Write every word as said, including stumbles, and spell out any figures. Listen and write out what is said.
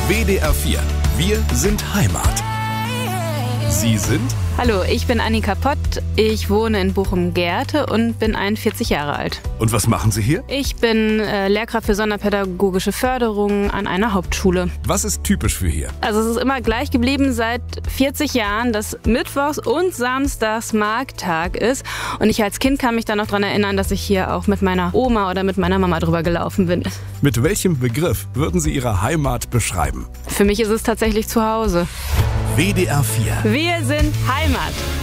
W D R vier. Wir sind Heimat. Sie sind? Hallo, ich bin Annika Pott, ich wohne in Bochum-Gerte und bin einundvierzig Jahre alt. Und was machen Sie hier? Ich bin äh, Lehrkraft für sonderpädagogische Förderung an einer Hauptschule. Was ist typisch für hier? Also es ist immer gleich geblieben seit vierzig Jahren, dass Mittwochs und Samstags Markttag ist. Und ich als Kind kann mich dann noch daran erinnern, dass ich hier auch mit meiner Oma oder mit meiner Mama drüber gelaufen bin. Mit welchem Begriff würden Sie Ihre Heimat beschreiben? Für mich ist es tatsächlich zu Hause. W D R vier. Wir sind Heimat.